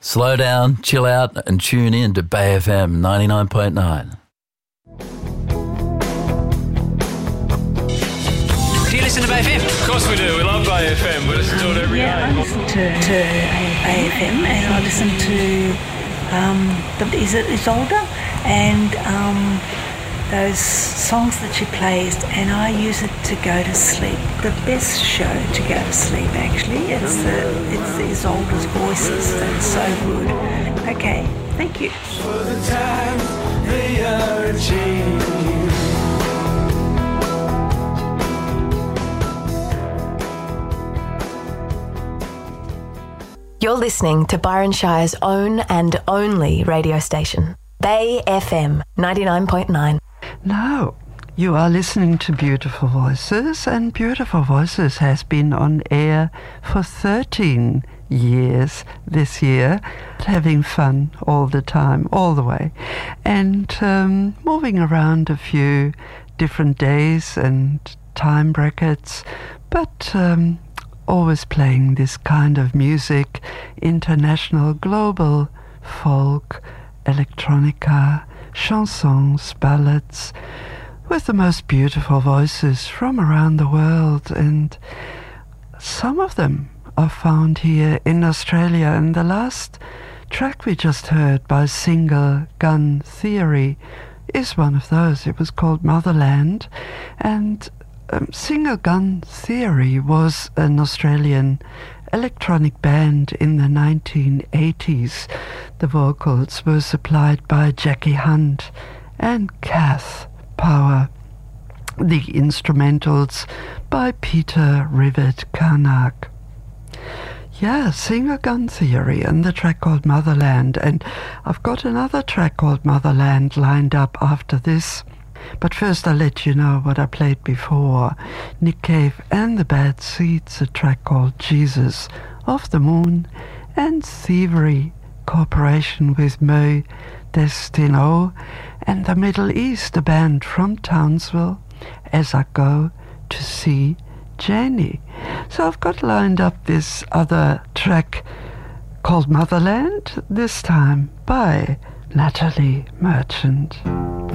Slow down, chill out, and tune in to Bay FM 99.9. Do you listen to Bay FM? Of course we do. We love Bay FM. We listen to it every day. I listen to Bay FM, and I listen to Is It Isolde, and those songs that she plays, and I use it to go to sleep. The best show to go to sleep, actually. It's the Isolde's voices that's so good. Okay, thank you. For the time they are changing. You're listening to Byron Shire's own and only radio station, Bay FM 99.9. Now, you are listening to Beautiful Voices, and Beautiful Voices has been on air for 13 years this year, having fun all the time, all the way, and moving around a few different days and time brackets, but always playing this kind of music, international, global, folk, electronica, chansons, ballads, with the most beautiful voices from around the world, and some of them are found here in Australia. And the last track we just heard by Single Gun Theory is one of those. It was called Motherland, and Single Gun Theory was an Australian electronic band in the 1980s. The vocals were supplied by Jackie Hunt and Kath Power. The instrumentals by Peter Rivet Karnak. Yeah, Single Gun Theory and the track called Motherland. And I've got another track called Motherland lined up after this. But first I'll let you know what I played before. Nick Cave and the Bad Seeds, a track called Jesus of the Moon, and Thievery Corporation with Mo Destino, and the Middle East, a band from Townsville, As I Go to See Janie. So I've got lined up this other track called Motherland, this time by Natalie Merchant.